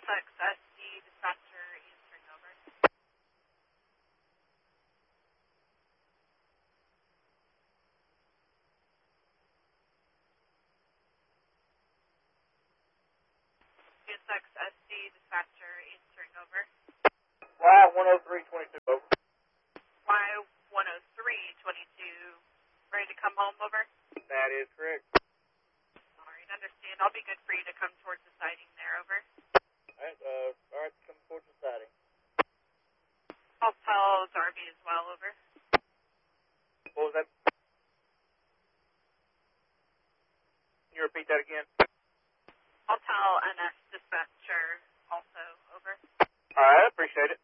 CSXSD dispatcher answering over. CSXSD dispatcher answering over. Y10322 over. Y10322 ready to come home over? That is correct. Alright, understand. I'll be good for you to come towards the sighting there, over. Alright, come towards the siding. I'll tell Darby as well, over. What was that? Can you repeat that again? I'll tell NS dispatcher also, over. Alright, I appreciate it.